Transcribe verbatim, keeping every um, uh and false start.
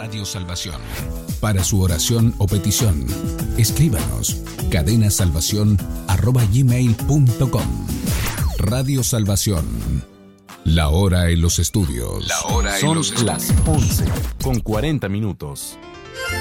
Radio Salvación. Para su oración o petición, escríbanos cadenasalvación arroba gmail punto com. Radio Salvación. La hora en los estudios. La hora en Son los estudios. las once con cuarenta minutos.